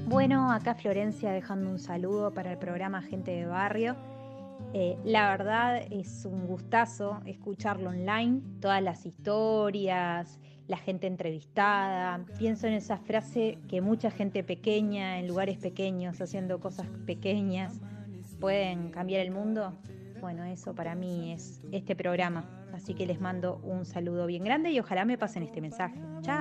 Bueno, acá Florencia dejando un saludo para el programa Gente de Barrio. La verdad es un gustazo escucharlo online, todas las historias, la gente entrevistada. Pienso en esa frase que mucha gente pequeña, en lugares pequeños, haciendo cosas pequeñas, pueden cambiar el mundo. Bueno, eso para mí es este programa. Así que les mando un saludo bien grande y ojalá me pasen este mensaje. Chao.